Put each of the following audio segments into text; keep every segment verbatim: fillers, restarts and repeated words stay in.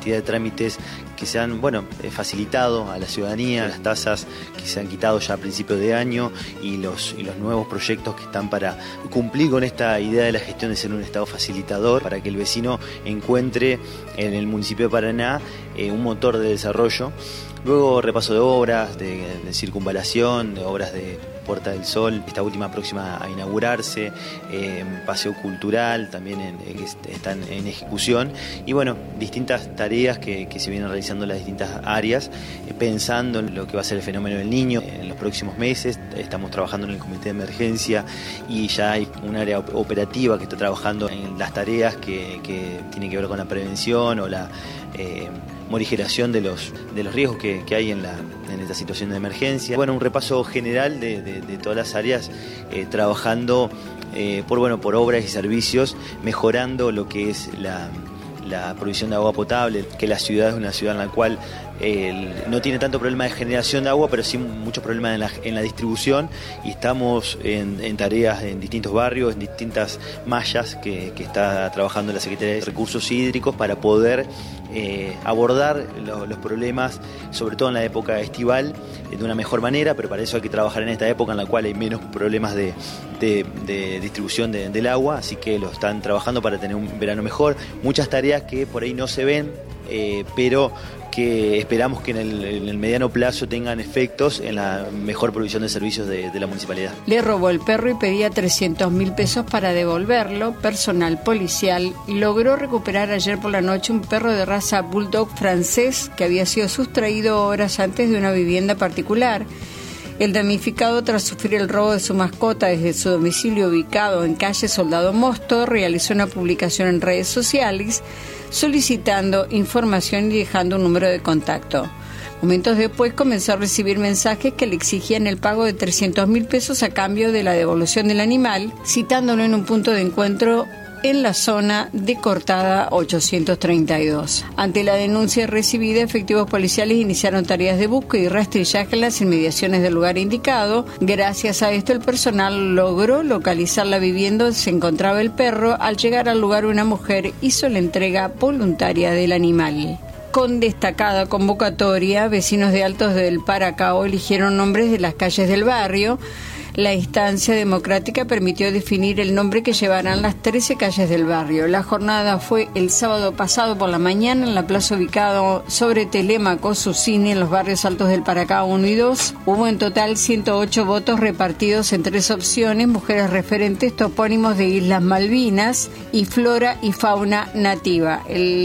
cantidad de trámites que se han, bueno, facilitado a la ciudadanía, las tasas que se han quitado ya a principios de año y los, y los nuevos proyectos que están para cumplir con esta idea de la gestión de ser un Estado facilitador, para que el vecino encuentre en el municipio de Paraná eh, un motor de desarrollo. Luego repaso de obras, de, de circunvalación, de obras de Puerta del Sol, esta última próxima a inaugurarse, eh, paseo cultural también en, eh, que están en ejecución y bueno, distintas tareas que, que se vienen realizando en las distintas áreas, eh, pensando en lo que va a ser el fenómeno del niño en los próximos meses. Estamos trabajando en el comité de emergencia y ya hay un área operativa que está trabajando en las tareas que, que tienen que ver con la prevención o la eh, morigeración de los, de los riesgos que, que hay en, la, en esta situación de emergencia. Bueno, un repaso general de, de, de todas las áreas, eh, trabajando eh, por, bueno, por obras y servicios, mejorando lo que es la, la provisión de agua potable, que la ciudad es una ciudad en la cual eh, no tiene tanto problema de generación de agua, pero sí muchos problemas en la, en la distribución, y estamos en, en tareas en distintos barrios, en distintas mallas que, que está trabajando la Secretaría de Recursos Hídricos para poder eh, abordar lo, los problemas, sobre todo en la época estival, eh, de una mejor manera, pero para eso hay que trabajar en esta época en la cual hay menos problemas de, de, de distribución de, del agua, así que lo están trabajando para tener un verano mejor. Muchas tareas que por ahí no se ven, eh, pero que esperamos que en el, en el mediano plazo tengan efectos en la mejor provisión de servicios de, de la municipalidad. Le robó el perro y pedía trescientos mil pesos para devolverlo. Personal policial logró recuperar ayer por la noche un perro de raza bulldog francés que había sido sustraído horas antes de una vivienda particular. El damnificado, tras sufrir el robo de su mascota desde su domicilio ubicado en calle Soldado Mosto, realizó una publicación en redes sociales solicitando información y dejando un número de contacto. Momentos después comenzó a recibir mensajes que le exigían el pago de trescientos mil pesos a cambio de la devolución del animal, citándolo en un punto de encuentro en la zona de Cortada ochocientos treinta y dos. Ante la denuncia recibida, efectivos policiales iniciaron tareas de búsqueda y rastrillaje en las inmediaciones del lugar indicado. Gracias a esto, el personal logró localizar la vivienda donde se encontraba el perro. Al llegar al lugar, una mujer hizo la entrega voluntaria del animal. Con destacada convocatoria, vecinos de Altos del Paracao eligieron nombres de las calles del barrio. La instancia democrática permitió definir el nombre que llevarán las trece calles del barrio. La jornada fue el sábado pasado por la mañana en la plaza ubicada sobre Telemaco, Susini, en los barrios Altos del Paracao uno y dos. Hubo en total ciento ocho votos repartidos en tres opciones: mujeres referentes, topónimos de Islas Malvinas y flora y fauna nativa.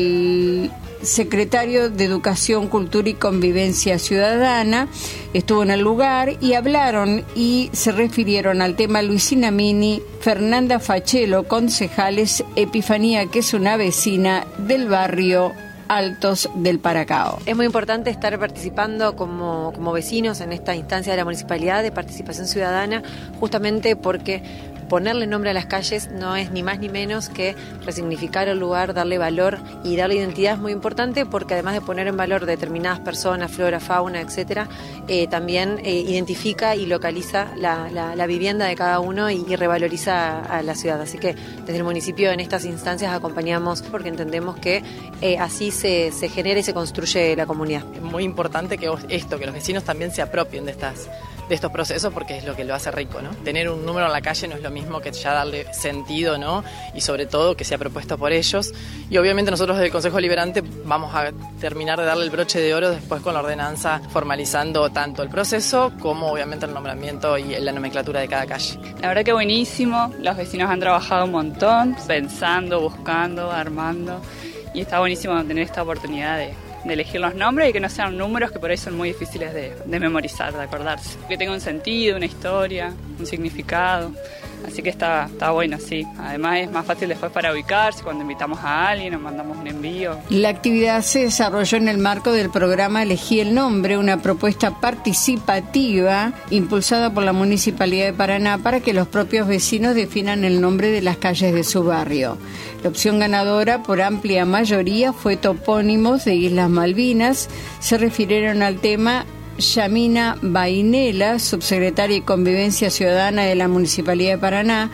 El secretario de Educación, Cultura y Convivencia Ciudadana estuvo en el lugar y hablaron y se refirieron al tema Luisina Mini, Fernanda Fachelo, concejales, Epifanía, que es una vecina del barrio Altos del Paracao. Es muy importante estar participando como, como vecinos en esta instancia de la municipalidad de participación ciudadana, justamente porque ponerle nombre a las calles no es ni más ni menos que resignificar el lugar, darle valor y darle identidad. Es muy importante porque además de poner en valor determinadas personas, flora, fauna, etcétera, eh, también eh, identifica y localiza la, la, la vivienda de cada uno y, y revaloriza a, a la ciudad. Así que desde el municipio en estas instancias acompañamos porque entendemos que eh, así se, se genera y se construye la comunidad. Es muy importante que esto, que los vecinos también se apropien de estas de estos procesos, porque es lo que lo hace rico, ¿no? Tener un número en la calle no es lo mismo que ya darle sentido, ¿no? Y sobre todo que sea propuesto por ellos. Y obviamente nosotros desde el Consejo Deliberante vamos a terminar de darle el broche de oro después con la ordenanza, formalizando tanto el proceso como obviamente el nombramiento y la nomenclatura de cada calle. La verdad que buenísimo, los vecinos han trabajado un montón, pensando, buscando, armando, y está buenísimo tener esta oportunidad de de elegir los nombres y que no sean números que por ahí son muy difíciles de, de memorizar, de acordarse. Que tenga un sentido, una historia, un significado. Así que está, está bueno, sí. Además es más fácil después para ubicarse cuando invitamos a alguien o mandamos un envío. La actividad se desarrolló en el marco del programa Elegí el Nombre, una propuesta participativa impulsada por la Municipalidad de Paraná para que los propios vecinos definan el nombre de las calles de su barrio. La opción ganadora por amplia mayoría fue topónimos de Islas Malvinas. Se refirieron al tema Yamina Bainela, subsecretaria de Convivencia Ciudadana de la Municipalidad de Paraná,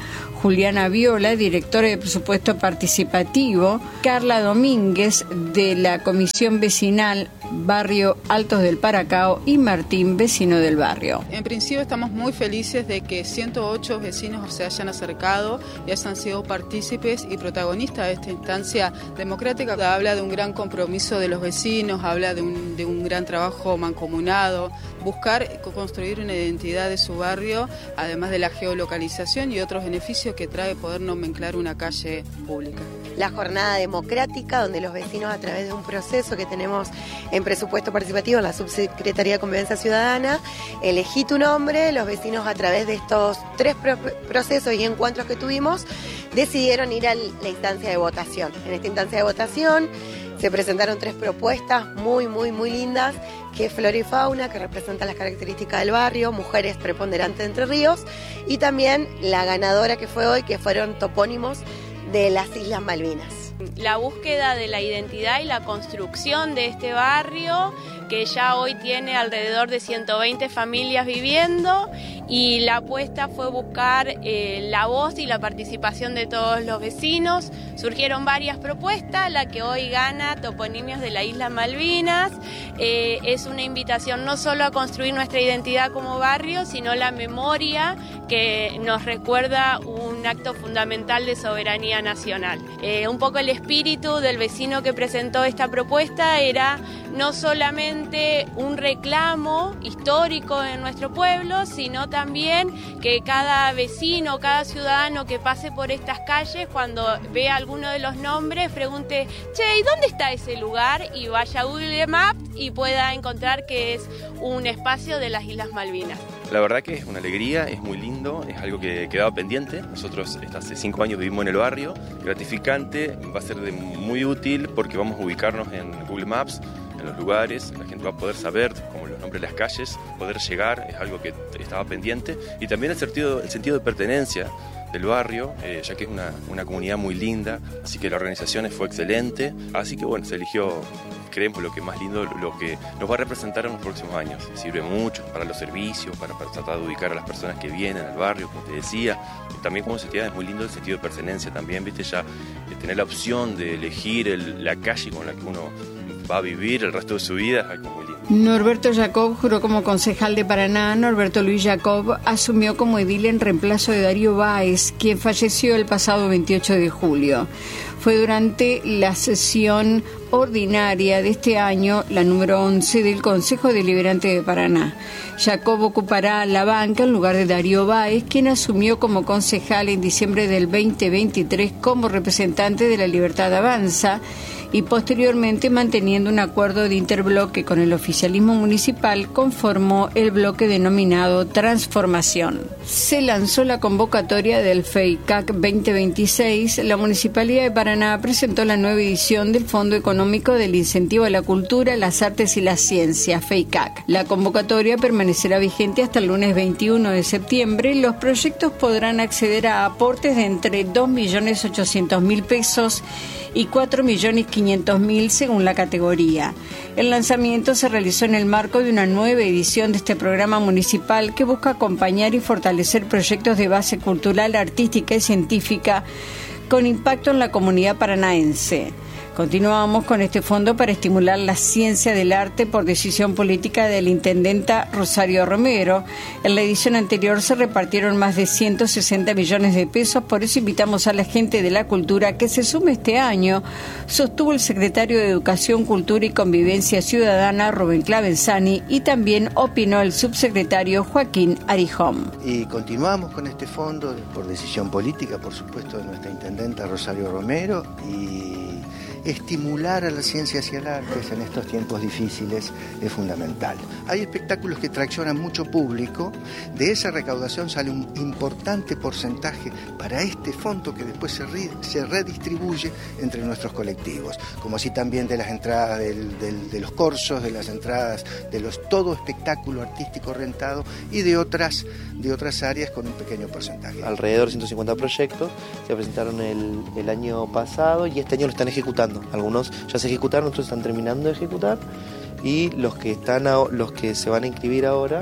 Juliana Viola, directora de Presupuesto Participativo, Carla Domínguez, de la Comisión Vecinal Barrio Altos del Paracao, y Martín, vecino del barrio. En principio estamos muy felices de que ciento ocho vecinos se hayan acercado y hayan sido partícipes y protagonistas de esta instancia democrática. Habla de un gran compromiso de los vecinos, habla de un, de un gran trabajo mancomunado, buscar construir una identidad de su barrio, además de la geolocalización y otros beneficios que trae poder nomenclar una calle pública. La jornada democrática, donde los vecinos, a través de un proceso que tenemos en presupuesto participativo en la Subsecretaría de Convivencia Ciudadana, elegí tu nombre. Los vecinos, a través de estos tres pro procesos y encuentros que tuvimos, decidieron ir a la instancia de votación. En esta instancia de votación se presentaron tres propuestas muy, muy, muy lindas, que es Flora y Fauna, que representa las características del barrio, Mujeres Preponderantes de Entre Ríos, y también la ganadora que fue hoy, que fueron topónimos de las Islas Malvinas. La búsqueda de la identidad y la construcción de este barrio, que ya hoy tiene alrededor de ciento veinte familias viviendo, y la apuesta fue buscar eh, la voz y la participación de todos los vecinos. Surgieron varias propuestas, la que hoy gana, Toponimios de la Isla Malvinas, eh, es una invitación no solo a construir nuestra identidad como barrio, sino la memoria que nos recuerda un acto fundamental de soberanía nacional. Eh, un poco el espíritu del vecino que presentó esta propuesta era no solamente un reclamo histórico en nuestro pueblo, sino también que cada vecino, cada ciudadano que pase por estas calles, cuando vea alguno de los nombres, pregunte, che, ¿y dónde está ese lugar? Y vaya a Google Maps y pueda encontrar que es un espacio de las Islas Malvinas. La verdad que es una alegría, es muy lindo, es algo que quedaba pendiente. Nosotros hace cinco años vivimos en el barrio, gratificante, va a ser de muy útil porque vamos a ubicarnos en Google Maps, en los lugares, la gente va a poder saber como los nombres de las calles, poder llegar, es algo que estaba pendiente, y también el sentido, el sentido de pertenencia del barrio, eh, ya que es una, una comunidad muy linda, así que la organización fue excelente, así que bueno, se eligió, creemos, lo que más lindo, lo que nos va a representar en los próximos años. Sirve mucho para los servicios, para, para tratar de ubicar a las personas que vienen al barrio, como te decía, y también como sociedad es muy lindo el sentido de pertenencia también, viste, ya de tener la opción de elegir el, la calle con la que uno va a vivir el resto de su vida, es algo muy lindo. Norberto Jacob juró como concejal de Paraná. Norberto Luis Jacob asumió como edil en reemplazo de Darío Báez, quien falleció el pasado veintiocho de julio. Fue durante la sesión ordinaria de este año, la número once del Consejo Deliberante de Paraná. Jacob ocupará la banca en lugar de Darío Báez, quien asumió como concejal en diciembre del veinte veintitrés como representante de la Libertad Avanza, y posteriormente, manteniendo un acuerdo de interbloque con el oficialismo municipal, conformó el bloque denominado Transformación. Se lanzó la convocatoria del FEICAC veinte veintiséis. La Municipalidad de Paraná presentó la nueva edición del Fondo Económico del Incentivo a la Cultura, las Artes y las Ciencias, FEICAC. La convocatoria permanecerá vigente hasta el lunes veintiuno de septiembre. Los proyectos podrán acceder a aportes de entre dos millones ochocientos mil pesos y cuatro millones quinientos mil según la categoría. El lanzamiento se realizó en el marco de una nueva edición de este programa municipal que busca acompañar y fortalecer proyectos de base cultural, artística y científica con impacto en la comunidad paranaense. Continuamos con este fondo para estimular la ciencia del arte por decisión política de la intendenta Rosario Romero. En la edición anterior se repartieron más de ciento sesenta millones de pesos, por eso invitamos a la gente de la cultura que se sume este año, sostuvo el secretario de Educación, Cultura y Convivencia Ciudadana, Rubén Clavenzani, y también opinó el subsecretario Joaquín Arijón. Y continuamos con este fondo por decisión política, por supuesto, de nuestra intendenta Rosario Romero, y estimular a la ciencia y el arte en estos tiempos difíciles es fundamental. Hay espectáculos que traccionan mucho público, de esa recaudación sale un importante porcentaje para este fondo que después se, re, se redistribuye entre nuestros colectivos, como así también de las entradas del, del, de los corsos, de las entradas de los todo espectáculo artístico rentado y de otras, de otras áreas con un pequeño porcentaje. Alrededor de ciento cincuenta proyectos se presentaron el, el año pasado y este año lo están ejecutando. Algunos ya se ejecutaron, otros están terminando de ejecutar, y los que están los que se van a inscribir ahora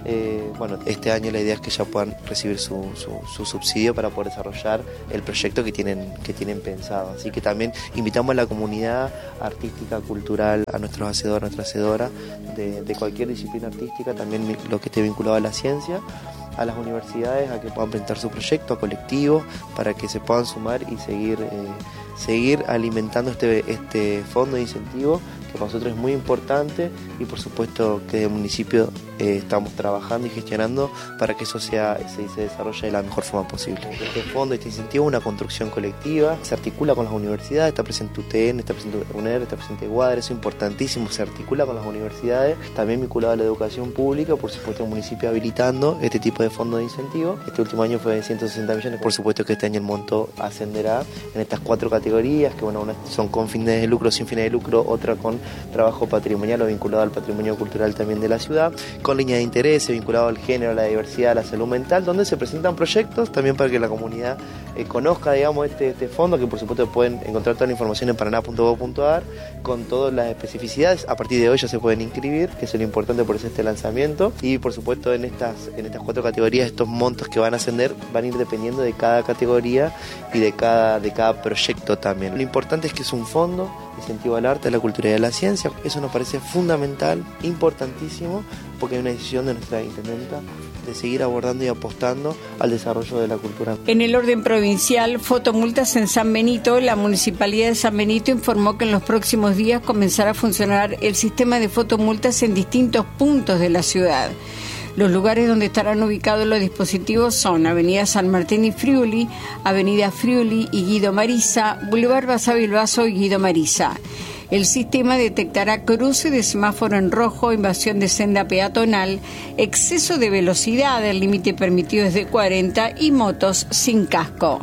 Eh, bueno, este año la idea es que ya puedan recibir su, su, su subsidio para poder desarrollar el proyecto que tienen, que tienen pensado. Así que también invitamos a la comunidad artística, cultural, a nuestros hacedores, a nuestra hacedora de, de cualquier disciplina artística, también lo que esté vinculado a la ciencia, a las universidades a que puedan presentar su proyecto, a colectivos, para que se puedan sumar y seguir, eh, seguir alimentando este, este fondo de incentivo que para nosotros es muy importante, y por supuesto que desde el municipio eh, estamos trabajando y gestionando para que eso sea, se, se desarrolle de la mejor forma posible. Este fondo, este incentivo es una construcción colectiva, se articula con las universidades, está presente U T N, está presente U N E R, está presente Guadalajara, es importantísimo, se articula con las universidades, también vinculado a la educación pública, por supuesto el municipio habilitando este tipo de fondo de incentivo. Este último año fue de ciento sesenta millones, por supuesto que este año el monto ascenderá en estas cuatro categorías, que bueno, unas son con fines de lucro, sin fines de lucro, otra con trabajo patrimonial o vinculado al patrimonio cultural también de la ciudad, con líneas de interés vinculado al género, a la diversidad, a la salud mental, donde se presentan proyectos también para que la comunidad eh, conozca, digamos, este, este fondo, que por supuesto pueden encontrar toda la información en paraná punto gov punto a r con todas las especificidades. A partir de hoy ya se pueden inscribir, que es lo importante por eso este lanzamiento, y por supuesto en estas, en estas cuatro categorías estos montos que van a ascender van a ir dependiendo de cada categoría y de cada, de cada proyecto también. Lo importante es que es un fondo de incentivo al arte, a la cultura y a la ciencia. Eso nos parece fundamental, importantísimo, porque hay una decisión de nuestra intendenta de seguir abordando y apostando al desarrollo de la cultura. En el orden provincial, fotomultas en San Benito, la Municipalidad de San Benito informó que en los próximos días comenzará a funcionar el sistema de fotomultas en distintos puntos de la ciudad. Los lugares donde estarán ubicados los dispositivos son Avenida San Martín y Friuli, Avenida Friuli y Guido Marisa, Boulevard Basabe y Baso y Guido Marisa. El sistema detectará cruce de semáforo en rojo, invasión de senda peatonal, exceso de velocidad, el límite permitido es de cuarenta, y motos sin casco.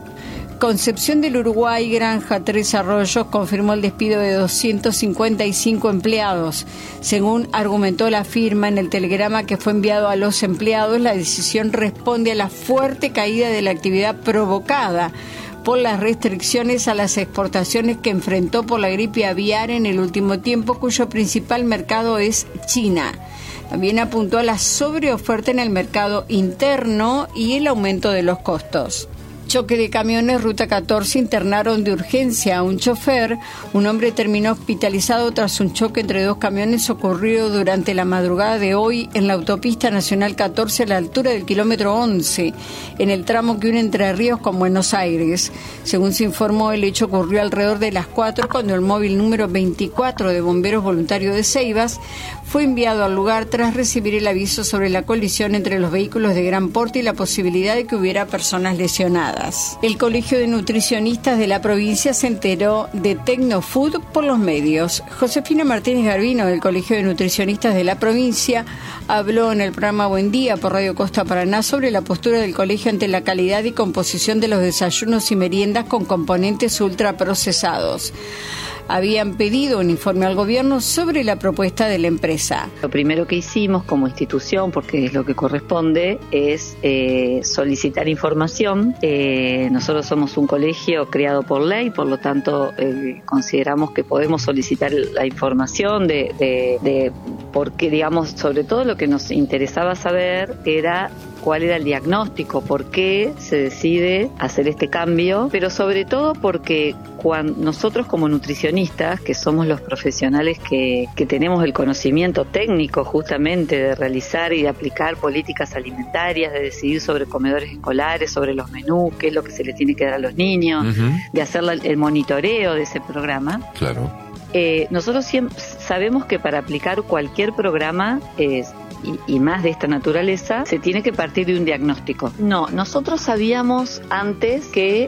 Concepción del Uruguay, Granja Tres Arroyos, confirmó el despido de doscientos cincuenta y cinco empleados. Según argumentó la firma en el telegrama que fue enviado a los empleados, la decisión responde a la fuerte caída de la actividad provocada por las restricciones a las exportaciones que enfrentó por la gripe aviar en el último tiempo, cuyo principal mercado es China. También apuntó a la sobreoferta en el mercado interno y el aumento de los costos. Choque de camiones, Ruta catorce, internaron de urgencia a un chofer. Un hombre terminó hospitalizado tras un choque entre dos camiones ocurrido durante la madrugada de hoy en la autopista nacional catorce a la altura del kilómetro once, en el tramo que une Entre Ríos con Buenos Aires. Según se informó, el hecho ocurrió alrededor de las cuatro, cuando el móvil número veinticuatro de Bomberos Voluntarios de Ceibas fue enviado al lugar tras recibir el aviso sobre la colisión entre los vehículos de gran porte y la posibilidad de que hubiera personas lesionadas. El Colegio de Nutricionistas de la provincia se enteró de Tecnofood por los medios. Josefina Martínez Garbino, del Colegio de Nutricionistas de la provincia, habló en el programa Buen Día por Radio Costa Paraná sobre la postura del colegio ante la calidad y composición de los desayunos y meriendas con componentes ultraprocesados. Habían pedido un informe al gobierno sobre la propuesta de la empresa. Lo primero que hicimos como institución, porque es lo que corresponde, es eh, solicitar información. Eh, nosotros somos un colegio creado por ley, por lo tanto eh, consideramos que podemos solicitar la información de, de, de porque, digamos, sobre todo lo que nos interesaba saber era cuál era el diagnóstico, por qué se decide hacer este cambio, pero sobre todo porque cuando nosotros como nutricionistas, que somos los profesionales que, que tenemos el conocimiento técnico justamente de realizar y de aplicar políticas alimentarias, de decidir sobre comedores escolares, sobre los menús, qué es lo que se le tiene que dar a los niños, uh-huh. de hacer la, el monitoreo de ese programa. Claro. Eh, nosotros siempre sabemos que para aplicar cualquier programa es Y, y más de esta naturaleza, se tiene que partir de un diagnóstico. No, nosotros sabíamos antes que,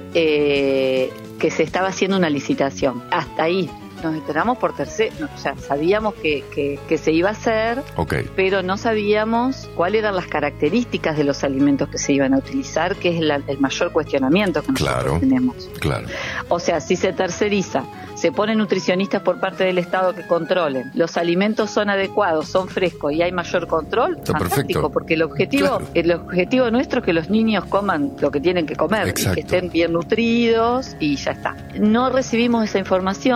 eh, que se estaba haciendo una licitación. Hasta ahí. Nos enteramos por tercero, o sea, sabíamos que, que, que se iba a hacer, okay. pero no sabíamos cuáles eran las características de los alimentos que se iban a utilizar, que es la, el mayor cuestionamiento que nosotros claro, tenemos. Claro. O sea, si se terceriza, se ponen nutricionistas por parte del Estado que controlen, los alimentos son adecuados, son frescos y hay mayor control, está fantástico, perfecto. Porque el objetivo, claro. el objetivo nuestro es que los niños coman lo que tienen que comer, y que estén bien nutridos y ya está. No recibimos esa información,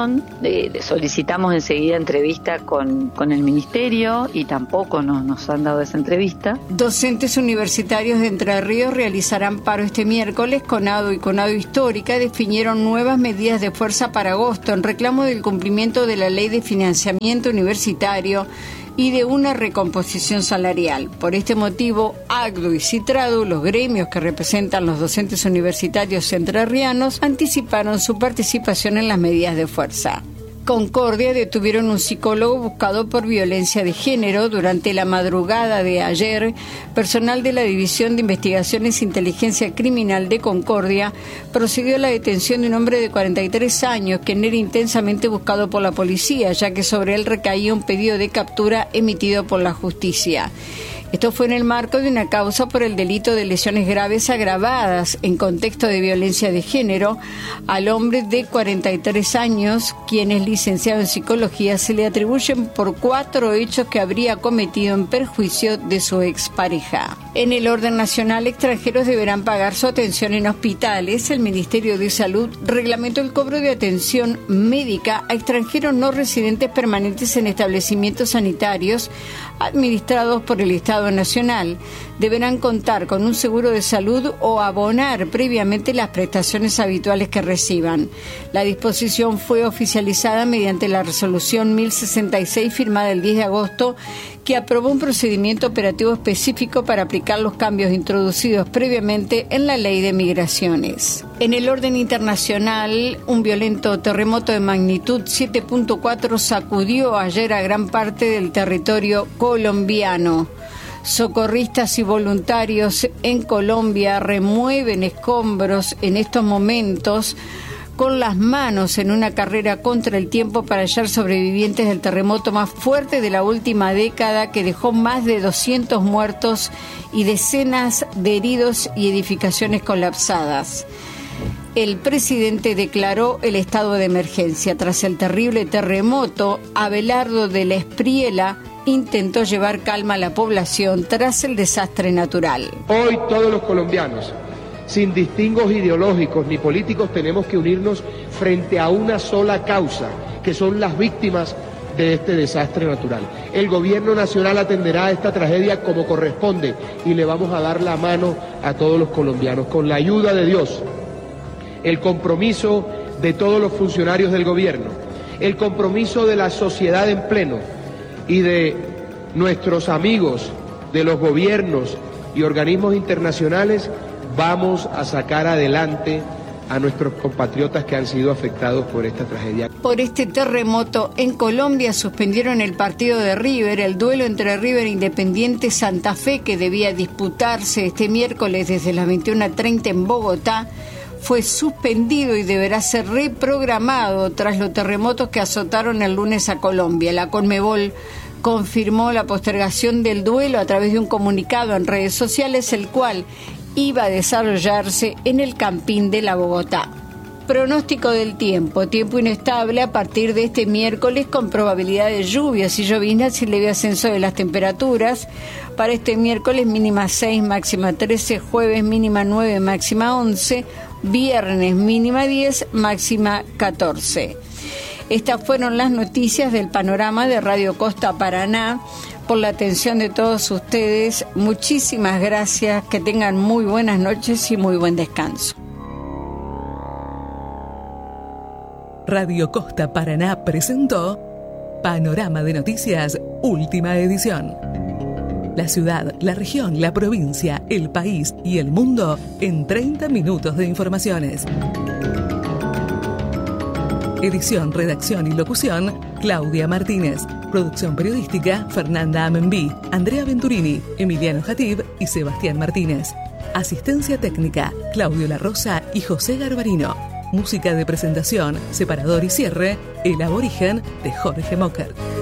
eh, solicitamos enseguida entrevista con, con el ministerio y tampoco nos, nos han dado esa entrevista. Docentes universitarios de Entre Ríos realizarán paro este miércoles. CONADO y CONADO Histórica definieron nuevas medidas de fuerza para agosto en reclamo del cumplimiento de la Ley de Financiamiento Universitario y de una recomposición salarial. Por este motivo, ACDU y CITRADU, los gremios que representan los docentes universitarios entrerrianos, anticiparon su participación en las medidas de fuerza. Concordia detuvieron un psicólogo buscado por violencia de género. Durante la madrugada de ayer, personal de la División de Investigaciones e Inteligencia Criminal de Concordia procedió a la detención de un hombre de cuarenta y tres años, quien era intensamente buscado por la policía, ya que sobre él recaía un pedido de captura emitido por la justicia. Esto fue en el marco de una causa por el delito de lesiones graves agravadas en contexto de violencia de género. Al hombre de cuarenta y tres años, quien es licenciado en psicología, se le atribuyen por cuatro hechos que habría cometido en perjuicio de su expareja. En el orden nacional, extranjeros deberán pagar su atención en hospitales. El Ministerio de Salud reglamentó el cobro de atención médica a extranjeros no residentes permanentes en establecimientos sanitarios administrados por el Estado Nacional. Deberán contar con un seguro de salud o abonar previamente las prestaciones habituales que reciban. La disposición fue oficializada mediante la resolución mil sesenta y seis firmada el diez de agosto, que aprobó un procedimiento operativo específico para aplicar los cambios introducidos previamente en la Ley de Migraciones. En el orden internacional, un violento terremoto de magnitud siete punto cuatro sacudió ayer a gran parte del territorio colombiano. Socorristas y voluntarios en Colombia remueven escombros en estos momentos con las manos en una carrera contra el tiempo para hallar sobrevivientes del terremoto más fuerte de la última década, que dejó más de doscientos muertos y decenas de heridos y edificaciones colapsadas. El presidente declaró el estado de emergencia. Tras el terrible terremoto, Abelardo de la Espriela intentó llevar calma a la población tras el desastre natural. Hoy todos los colombianos, sin distingos ideológicos ni políticos, tenemos que unirnos frente a una sola causa, que son las víctimas de este desastre natural. El gobierno nacional atenderá a esta tragedia como corresponde y le vamos a dar la mano a todos los colombianos. Con la ayuda de Dios, el compromiso de todos los funcionarios del gobierno, el compromiso de la sociedad en pleno y de nuestros amigos de los gobiernos y organismos internacionales, vamos a sacar adelante a nuestros compatriotas que han sido afectados por esta tragedia. Por este terremoto en Colombia suspendieron el partido de River, el duelo entre River e Independiente Santa Fe, que debía disputarse este miércoles desde las veintiuna treinta en Bogotá, fue suspendido y deberá ser reprogramado tras los terremotos que azotaron el lunes a Colombia. La Conmebol confirmó la postergación del duelo a través de un comunicado en redes sociales, el cual iba a desarrollarse en el Campín de la Bogotá. Pronóstico del tiempo. Tiempo inestable a partir de este miércoles, con probabilidad de lluvias y lloviznas y leve ascenso de las temperaturas. Para este miércoles, mínima seis, máxima trece. Jueves, mínima nueve, máxima once. Viernes, mínima diez, máxima catorce. Estas fueron las noticias del panorama de Radio Costa Paraná. Por la atención de todos ustedes, muchísimas gracias, que tengan muy buenas noches y muy buen descanso. Radio Costa Paraná presentó Panorama de Noticias, última edición. La ciudad, la región, la provincia, el país y el mundo en treinta minutos de informaciones. Edición, redacción y locución, Claudia Martínez. Producción periodística, Fernanda Amenbí, Andrea Venturini, Emiliano Jatib y Sebastián Martínez. Asistencia técnica, Claudio La Rosa y José Garbarino. Música de presentación, separador y cierre, El Aborigen de Jorge Mocker.